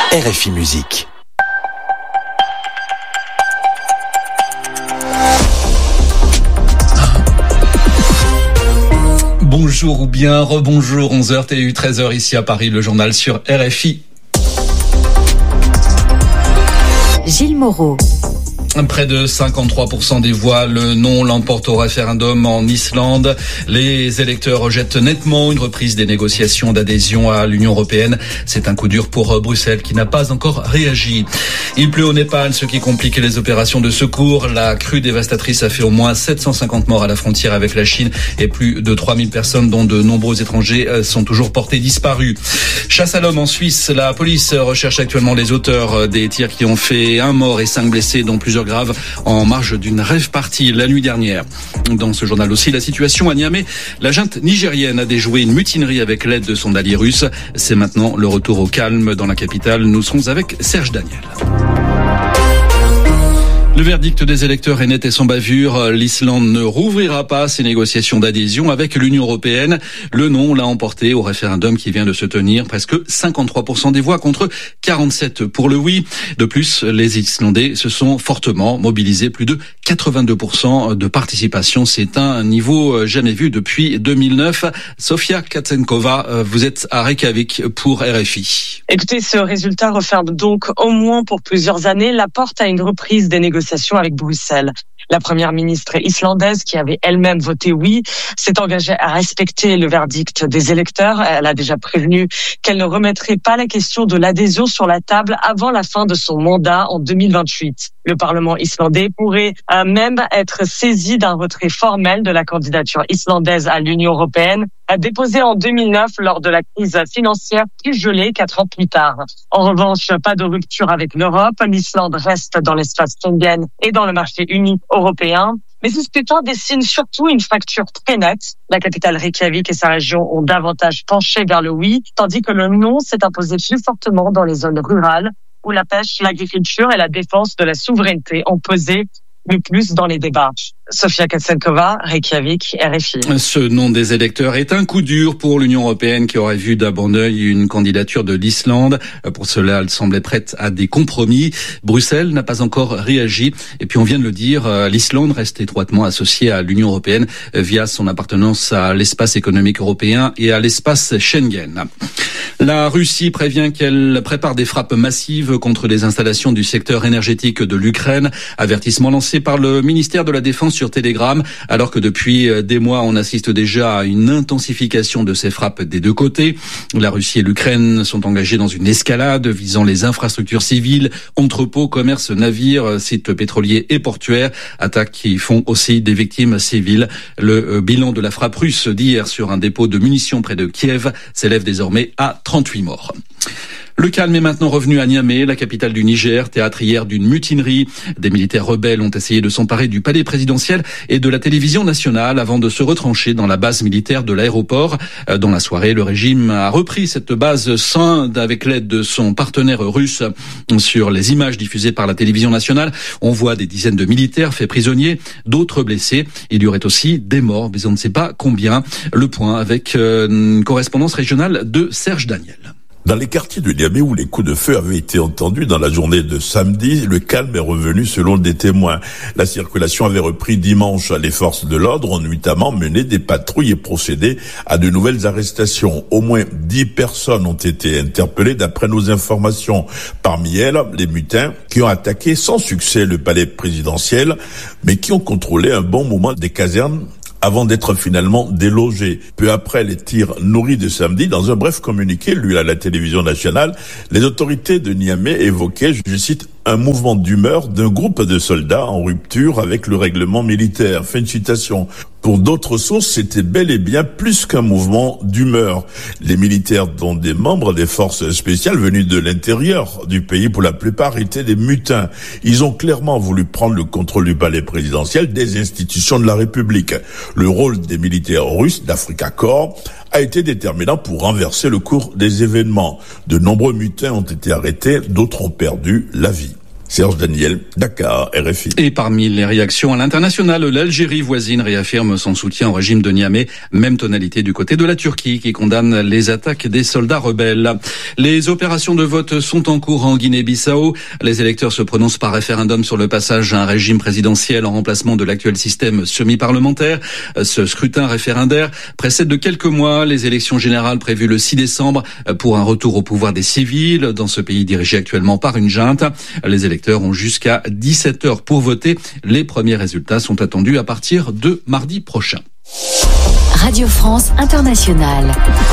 RFI Musique. Bonjour ou bien rebonjour, 11h TU, 13h ici à Paris, le journal sur RFI. Gilles Moreau. Près de 53% des voix, le non l'emporte au référendum en Islande. Les électeurs rejettent nettement une reprise des négociations d'adhésion à l'Union européenne. C'est un coup dur pour Bruxelles qui n'a pas encore réagi. Il pleut au Népal, ce qui complique les opérations de secours. La crue dévastatrice a fait au moins 750 morts à la frontière avec la Chine et plus de 3000 personnes, dont de nombreux étrangers, sont toujours portés disparus. Chasse à l'homme en Suisse. La police recherche actuellement les auteurs des tirs qui ont fait 1 mort et 5 blessés, dont plusieurs graves, en marge d'une rave party la nuit dernière. Dans ce journal aussi, la situation à Niamey. La junte nigérienne a déjoué une mutinerie avec l'aide de son allié russe. C'est maintenant le retour au calme dans la capitale. Nous serons avec Serge Daniel. Le verdict des électeurs est net et sans bavure. L'Islande ne rouvrira pas ses négociations d'adhésion avec l'Union européenne. Le non l'a emporté au référendum qui vient de se tenir. Presque 53% des voix contre 47% pour le oui. De plus, les Islandais se sont fortement mobilisés. Plus de 82% de participation. C'est un niveau jamais vu depuis 2009. Sofia Katsenkova, vous êtes à Reykjavik pour RFI. Écoutez, ce résultat referme donc au moins pour plusieurs années la porte à une reprise des négociations avec Bruxelles. La première ministre islandaise, qui avait elle-même voté oui, s'est engagée à respecter le verdict des électeurs. Elle a déjà prévenu qu'elle ne remettrait pas la question de l'adhésion sur la table avant la fin de son mandat en 2028. Le Parlement islandais pourrait même être saisi d'un retrait formel de la candidature islandaise à l'Union européenne, déposée en 2009 lors de la crise financière qui gelée 4 ans plus tard. En revanche, pas de rupture avec l'Europe. L'Islande reste dans l'espace Schengen et dans le marché unique européen. Mais ce scrutin dessine surtout une fracture très nette. La capitale Reykjavik et sa région ont davantage penché vers le oui, tandis que le non s'est imposé plus fortement dans les zones rurales, où la pêche, l'agriculture et la défense de la souveraineté ont pesé le plus dans les débats. Sofia Katsenkova, Reykjavik, RFI. Ce nom des électeurs est un coup dur pour l'Union européenne qui aurait vu d'un bon œil une candidature de l'Islande. Pour cela, elle semblait prête à des compromis. Bruxelles n'a pas encore réagi. Et puis on vient de le dire, l'Islande reste étroitement associée à l'Union européenne via son appartenance à l'espace économique européen et à l'espace Schengen. La Russie prévient qu'elle prépare des frappes massives contre les installations du secteur énergétique de l'Ukraine. Avertissement lancé par le ministère de la Défense sur Telegram, alors que depuis des mois, on assiste déjà à une intensification de ces frappes des deux côtés. La Russie et l'Ukraine sont engagés dans une escalade visant les infrastructures civiles, entrepôts, commerces, navires, sites pétroliers et portuaires, attaques qui font aussi des victimes civiles. Le bilan de la frappe russe d'hier sur un dépôt de munitions près de Kiev s'élève désormais à 38 morts. Le calme est maintenant revenu à Niamey, la capitale du Niger, théâtre hier d'une mutinerie. Des militaires rebelles ont essayé de s'emparer du palais présidentiel et de la télévision nationale avant de se retrancher dans la base militaire de l'aéroport. Dans la soirée, le régime a repris cette base avec l'aide de son partenaire russe. Sur les images diffusées par la télévision nationale, on voit des dizaines de militaires faits prisonniers, d'autres blessés. Il y aurait aussi des morts, mais on ne sait pas combien. Le point avec une correspondance régionale de Serge Daniel. Dans les quartiers de Niamey où les coups de feu avaient été entendus dans la journée de samedi, le calme est revenu selon des témoins. La circulation avait repris dimanche. Les forces de l'ordre ont notamment mené des patrouilles et procédé à de nouvelles arrestations. Au moins 10 personnes ont été interpellées d'après nos informations. Parmi elles, les mutins qui ont attaqué sans succès le palais présidentiel, mais qui ont contrôlé un bon moment des casernes avant d'être finalement délogés. Peu après les tirs nourris de samedi, dans un bref communiqué lu à la télévision nationale, les autorités de Niamey évoquaient, je cite, un mouvement d'humeur d'un groupe de soldats en rupture avec le règlement militaire. Fin de citation. Pour d'autres sources, c'était bel et bien plus qu'un mouvement d'humeur. Les militaires, dont des membres des forces spéciales venus de l'intérieur du pays pour la plupart, étaient des mutins. Ils ont clairement voulu prendre le contrôle du palais présidentiel, des institutions de la République. Le rôle des militaires russes d'Africa Corps a été déterminant pour renverser le cours des événements. De nombreux mutins ont été arrêtés, d'autres ont perdu la vie. Serge Daniel, Dakar, RFI. Et parmi les réactions à l'international, l'Algérie voisine réaffirme son soutien au régime de Niamey. Même tonalité du côté de la Turquie qui condamne les attaques des soldats rebelles. Les opérations de vote sont en cours en Guinée-Bissau. Les électeurs se prononcent par référendum sur le passage à un régime présidentiel en remplacement de l'actuel système semi-parlementaire. Ce scrutin référendaire précède de quelques mois les élections générales prévues le 6 décembre pour un retour au pouvoir des civils dans ce pays dirigé actuellement par une junte. Les électeurs ont jusqu'à 17h pour voter. Les premiers résultats sont attendus à partir de mardi prochain. Radio France Internationale.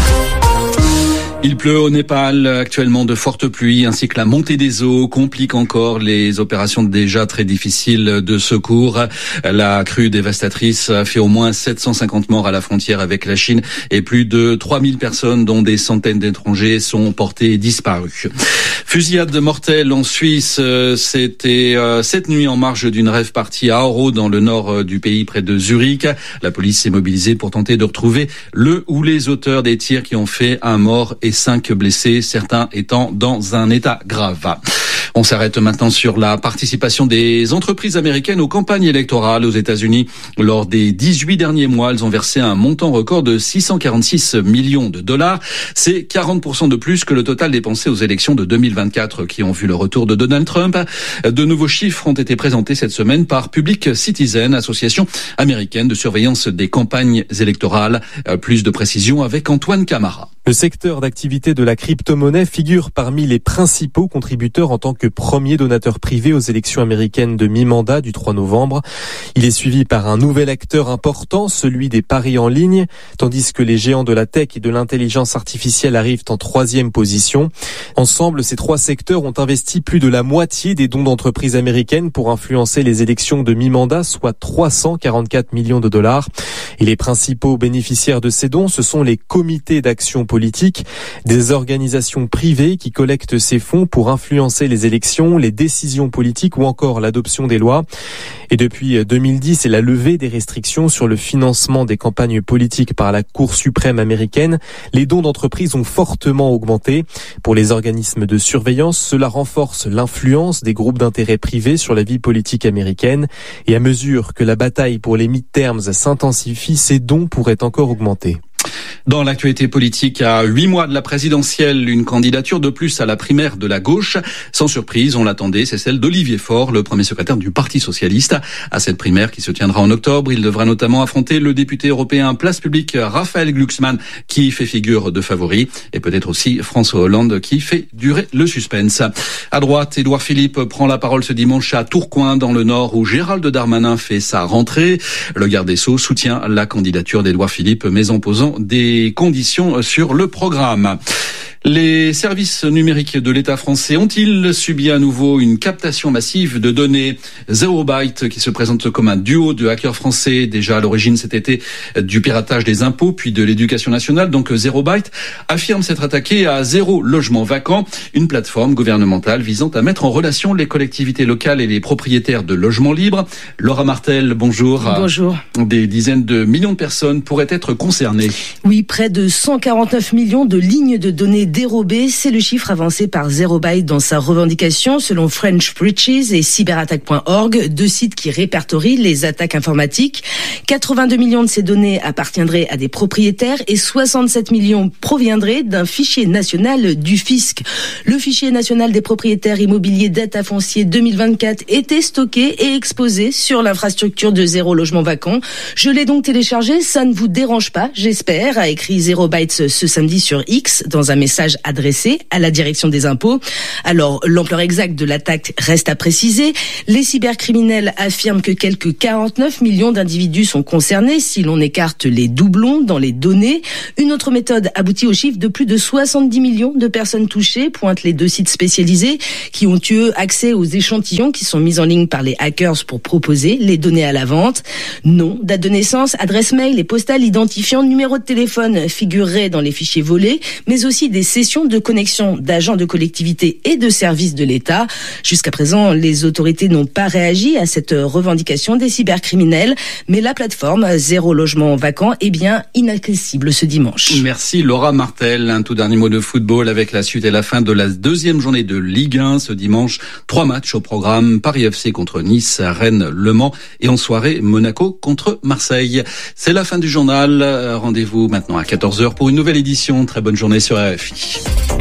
Il pleut au Népal, actuellement de fortes pluies ainsi que la montée des eaux complique encore les opérations déjà très difficiles de secours. La crue dévastatrice a fait au moins 750 morts à la frontière avec la Chine et plus de 3000 personnes dont des centaines d'étrangers sont portés disparus. Fusillade mortelle en Suisse, c'était cette nuit en marge d'une rave party à Aarau dans le nord du pays près de Zurich. La police s'est mobilisée pour tenter de retrouver le ou les auteurs des tirs qui ont fait un mort et 5 blessés, certains étant dans un état grave. On s'arrête maintenant sur la participation des entreprises américaines aux campagnes électorales aux États-Unis. Lors des 18 derniers mois, elles ont versé un montant record de 646 millions de dollars. C'est 40% de plus que le total dépensé aux élections de 2024 qui ont vu le retour de Donald Trump. De nouveaux chiffres ont été présentés cette semaine par Public Citizen, association américaine de surveillance des campagnes électorales. Plus de précisions avec Antoine Camara. Le secteur d'activité de la crypto-monnaie figure parmi les principaux contributeurs en tant que premier donateur privé aux élections américaines de mi-mandat du 3 novembre. Il est suivi par un nouvel acteur important, celui des paris en ligne, tandis que les géants de la tech et de l'intelligence artificielle arrivent en 3e position. Ensemble, ces 3 secteurs ont investi plus de la moitié des dons d'entreprises américaines pour influencer les élections de mi-mandat, soit 344 millions de dollars. Et les principaux bénéficiaires de ces dons, ce sont les comités d'action politique, des organisations privées qui collectent ces fonds pour influencer les élections, les décisions politiques ou encore l'adoption des lois. Et depuis 2010 et la levée des restrictions sur le financement des campagnes politiques par la Cour suprême américaine, les dons d'entreprises ont fortement augmenté. Pour les organismes de surveillance, cela renforce l'influence des groupes d'intérêt privés sur la vie politique américaine. Et à mesure que la bataille pour les midterms s'intensifie, ces dons pourraient encore augmenter. Dans l'actualité politique, à 8 mois de la présidentielle, une candidature de plus à la primaire de la gauche. Sans surprise, on l'attendait, c'est celle d'Olivier Faure, le premier secrétaire du Parti socialiste. À cette primaire qui se tiendra en octobre, il devra notamment affronter le député européen Place Publique Raphaël Glucksmann, qui fait figure de favori, et peut-être aussi François Hollande, qui fait durer le suspense. À droite, Édouard Philippe prend la parole ce dimanche à Tourcoing, dans le Nord, où Gérald Darmanin fait sa rentrée. Le garde des Sceaux soutient la candidature d'Édouard Philippe, mais en posant des conditions sur le programme. Les services numériques de l'État français ont-ils subi à nouveau une captation massive de données? Zero Byte, qui se présente comme un duo de hackers français, déjà à l'origine cet été du piratage des impôts, puis de l'éducation nationale. Donc Zero Byte affirme s'être attaqué à Zéro Logement Vacant, une plateforme gouvernementale visant à mettre en relation les collectivités locales et les propriétaires de logements libres. Laura Martel, bonjour. Bonjour. Des dizaines de millions de personnes pourraient être concernées. Oui, près de 149 millions de lignes de données dérobées, c'est le chiffre avancé par Zero Byte dans sa revendication, selon French Breaches et cyberattaque.org, 2 sites qui répertorient les attaques informatiques. 82 millions de ces données appartiendraient à des propriétaires et 67 millions proviendraient d'un fichier national du fisc. Le fichier national des propriétaires immobiliers data foncier 2024 était stocké et exposé sur l'infrastructure de Zéro Logement Vacant. Je l'ai donc téléchargé, ça ne vous dérange pas, j'espère, a écrit Zero Byte ce samedi sur X dans un message adressé à la direction des impôts. Alors, l'ampleur exacte de l'attaque reste à préciser. Les cybercriminels affirment que quelques 49 millions d'individus sont concernés si l'on écarte les doublons dans les données. Une autre méthode aboutit au chiffre de plus de 70 millions de personnes touchées, pointent les 2 sites spécialisés qui ont eu accès aux échantillons qui sont mis en ligne par les hackers pour proposer les données à la vente. Nom, date de naissance, adresse mail et postale identifiant, numéro de téléphone figureraient dans les fichiers volés, mais aussi des sessions de connexion d'agents de collectivités et de services de l'État. Jusqu'à présent, les autorités n'ont pas réagi à cette revendication des cybercriminels, mais la plateforme Zéro Logement Vacant est bien inaccessible ce dimanche. Merci Laura Martel. Un tout dernier mot de football avec la suite et la fin de la deuxième journée de Ligue 1 ce dimanche. 3 matchs au programme. Paris FC contre Nice, Rennes, Le Mans et en soirée Monaco contre Marseille. C'est la fin du journal. Rendez-vous maintenant à 14h pour une nouvelle édition. Très bonne journée sur RFI.